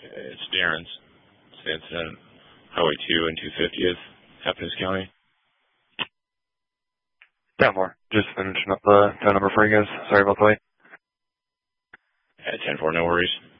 It's Darren's. It's the incident, Highway 2 and 250th, Hepkins County. 10-4. Just finishing up the phone number for you guys. Sorry about the wait. At 10-4, no worries.